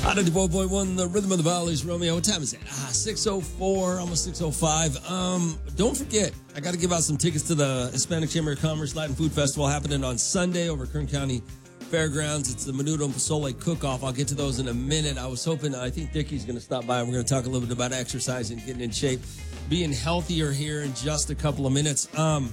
Hot 94.1, the Rhythm of the Valleys, Romeo. What time is it? 6:04, almost 6:05. Don't forget, I got to give out some tickets to the Hispanic Chamber of Commerce Latin Food Festival happening on Sunday over Kern County Fairgrounds. It's the Menudo and Pozole Cook-Off. I'll get to those in a minute. I think Dickie's going to stop by. We're going to talk a little bit about exercising, getting in shape, being healthier here in just a couple of minutes. I'm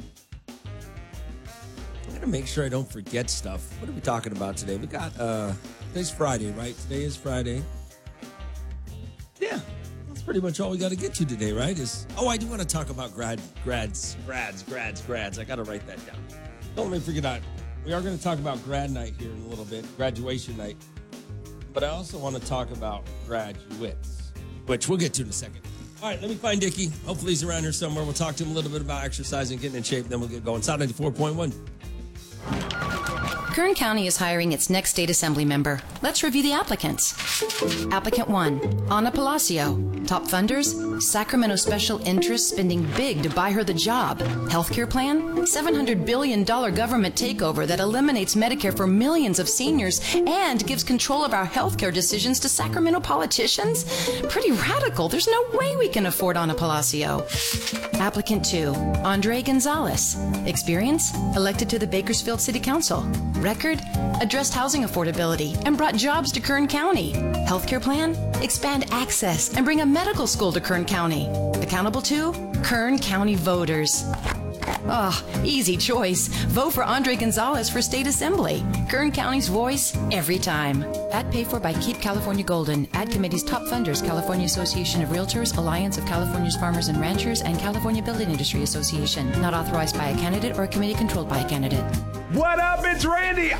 going to make sure I don't forget stuff. What are we talking about today? We got, today's Friday, right? Today is Friday. Yeah, that's pretty much all we got to get to today, right? I do want to talk about grads. I got to write that down. Don't let me forget that. We are going to talk about grad night here in a little bit, graduation night. But I also want to talk about graduates, which we'll get to in a second. All right, let me find Dickie. Hopefully he's around here somewhere. We'll talk to him a little bit about exercising, getting in shape, then we'll get going. Sound 94.1. Kern County is hiring its next state assembly member. Let's review the applicants. Applicant 1, Ana Palacio. Top funders, Sacramento Special Interests spending big to buy her the job. Healthcare plan, $700 billion government takeover that eliminates Medicare for millions of seniors and gives control of our healthcare decisions to Sacramento politicians? Pretty radical. There's no way we can afford Ana Palacio. Applicant 2, Andre Gonzalez. Experience, elected to the Bakersfield City Council. Record, addressed housing affordability and brought jobs to Kern County. Healthcare plan, expand access and bring a medical school to Kern County. Accountable to Kern County voters. Easy choice. Vote for Andre Gonzalez for State Assembly. Kern County's voice, every time. Ad paid for by Keep California Golden. Ad committee's top funders, California Association of Realtors, Alliance of California's Farmers and Ranchers, and California Building Industry Association. Not authorized by a candidate or a committee controlled by a candidate. What up? It's Randy.